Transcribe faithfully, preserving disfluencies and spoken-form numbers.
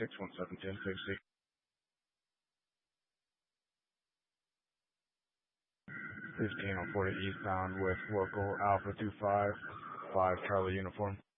six one seven ten six six. fifteen on forty eastbound with local Alpha two five five Charlie uniform.